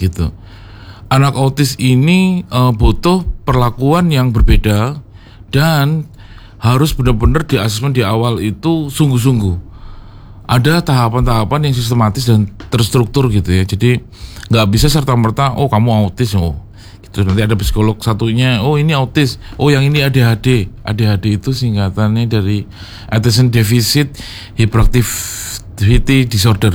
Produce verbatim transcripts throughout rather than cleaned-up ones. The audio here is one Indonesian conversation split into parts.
gitu. Anak autis ini uh, butuh perlakuan yang berbeda dan harus benar-benar di asesmen di awal itu sungguh-sungguh. Ada tahapan-tahapan yang sistematis dan terstruktur gitu ya. Jadi nggak bisa serta-merta, oh kamu autis, oh gitu. Nanti ada psikolog satunya, oh ini autis, oh yang ini A D H D. A D H D itu singkatannya dari Attention Deficit Hyperactivity Disorder.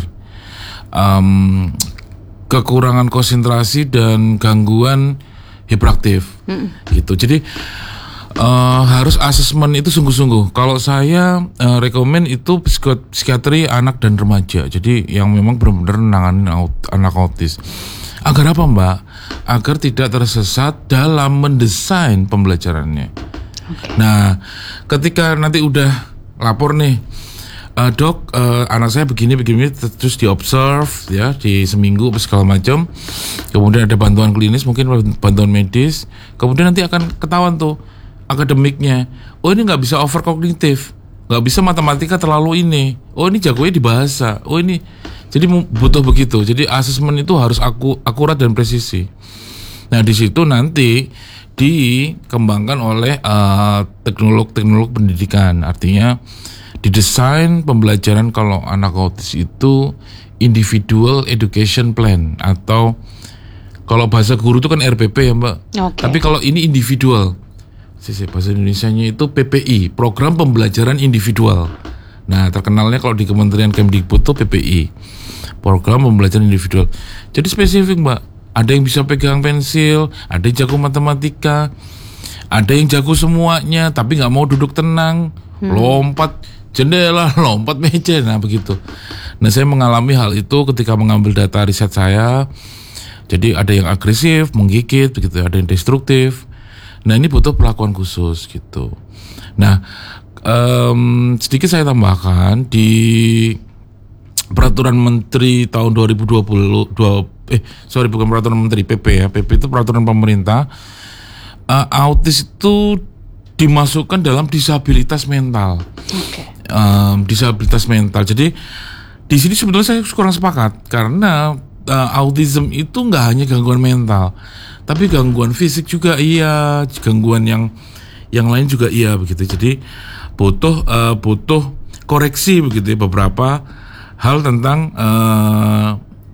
Um, kekurangan konsentrasi dan gangguan hiperaktif mm. gitu. Jadi uh, harus asesmen itu sungguh-sungguh. Kalau saya uh, rekomen itu psikiatri anak dan remaja. Jadi yang memang benar-benar nanganin aut- anak autis. Agar apa Mbak? Agar tidak tersesat dalam mendesain pembelajarannya. Okay. Nah, ketika nanti udah lapor nih, Uh, dok, uh, anak saya begini begini terus diobserve ya di seminggu segala macam. Kemudian ada bantuan klinis, mungkin bantuan medis. Kemudian nanti akan ketahuan tuh akademiknya. Oh ini nggak bisa over kognitif, nggak bisa matematika terlalu ini. Oh ini jagonya di bahasa. Oh ini jadi butuh begitu. Jadi asesmen itu harus aku akurat dan presisi. Nah di situ nanti dikembangkan oleh uh, teknolog-teknolog pendidikan. Artinya didesain pembelajaran kalau anak autis itu individual education plan, atau kalau bahasa guru itu kan R P P ya Mbak. Okay. Tapi kalau ini individual, sisi bahasa Indonesianya itu P P I, program pembelajaran individual. Nah terkenalnya kalau di Kementerian Kemdikbud itu P P I, program pembelajaran individual. Jadi spesifik Mbak, ada yang bisa pegang pensil, ada yang jago matematika, ada yang jago semuanya tapi nggak mau duduk tenang, hmm. lompat jendela, lompat meja, nah begitu. Nah saya mengalami hal itu ketika mengambil data riset saya. Jadi ada yang agresif, menggigit, begitu, ada yang destruktif. Nah ini butuh perlakuan khusus gitu. Nah um, sedikit saya tambahkan di Peraturan Menteri tahun dua ribu dua puluh dua, eh sorry bukan Peraturan Menteri, P P ya, P P itu peraturan pemerintah. Uh, autis itu dimasukkan dalam disabilitas mental. Oke. Okay. Um, disabilitas mental. Jadi di sini sebetulnya saya kurang sepakat karena uh, autism itu nggak hanya gangguan mental, tapi gangguan fisik juga iya, gangguan yang yang lain juga iya begitu. Jadi butuh uh, butuh koreksi begitu ya, beberapa hal tentang uh,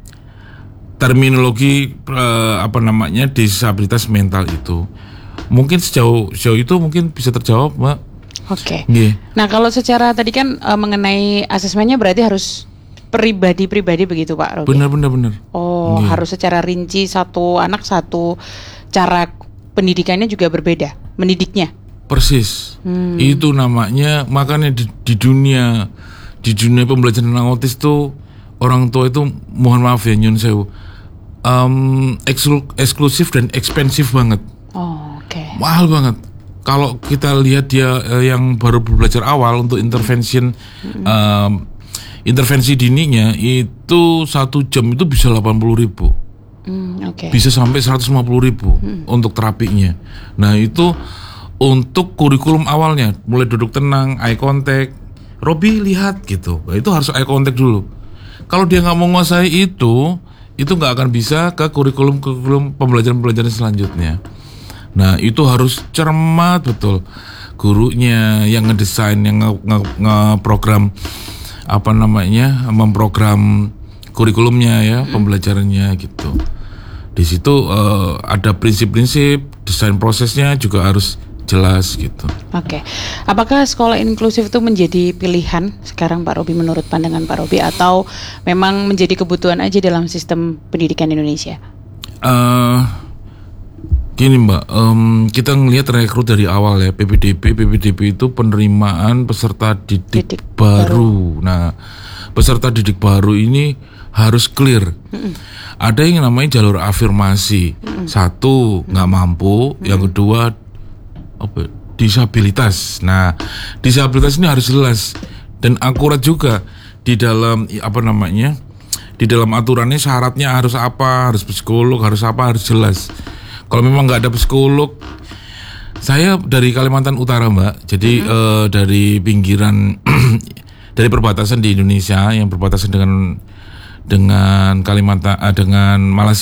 terminologi uh, apa namanya disabilitas mental itu. Mungkin sejauh sejauh itu mungkin bisa terjawab Mbak. Oke. Okay. Yeah. Nah kalau secara tadi kan uh, mengenai asesmennya berarti harus pribadi-pribadi begitu Pak Robi? Benar benar benar. Oh yeah. Harus secara rinci, satu anak satu cara pendidikannya juga berbeda, mendidiknya. Persis. Hmm. Itu namanya, makanya di, di dunia di dunia pembelajaran autis tuh orang tua itu mohon maaf ya nyun sewu, um, eksklu, eksklusif dan ekspensif banget. Oh, oke. Okay. Mahal banget. Kalau kita lihat dia eh, yang baru belajar awal untuk intervention, mm-hmm. um, intervensi dininya itu satu jam itu bisa delapan puluh ribu, mm, okay. bisa sampai seratus lima puluh ribu mm. untuk terapinya. Nah itu untuk kurikulum awalnya, mulai duduk tenang, eye contact, Robi lihat gitu. Nah, itu harus eye contact dulu. Kalau dia nggak mau menguasai itu, itu nggak akan bisa ke kurikulum kurikulum pembelajaran-pembelajaran selanjutnya. Nah itu harus cermat betul gurunya yang ngedesain, yang nge-program apa namanya, memprogram kurikulumnya ya, pembelajarannya gitu. Di situ uh, ada prinsip-prinsip, desain prosesnya juga harus jelas gitu. Oke, okay. Apakah sekolah inklusif itu menjadi pilihan sekarang Pak Robi menurut pandangan Pak Robi, atau memang menjadi kebutuhan aja dalam sistem pendidikan Indonesia? Uh, Gini Mbak, um, kita ngelihat rekrut dari awal ya, P P D B. P P D B itu penerimaan peserta didik, didik baru. baru. Nah, peserta didik baru ini harus clear. Mm-mm. Ada yang namanya jalur afirmasi. Mm-mm. Satu, nggak mampu. Mm-mm. Yang kedua, apa? Disabilitas. Nah, disabilitas ini harus jelas dan akurat juga di dalam apa namanya, di dalam aturannya syaratnya harus apa, harus psikolog, harus apa, harus jelas. Kalau memang nggak ada psikolog, saya dari Kalimantan Utara Mbak, jadi mm-hmm. uh, dari pinggiran dari perbatasan di Indonesia yang berbatasan dengan dengan Kalimantan uh, dengan Malaysia.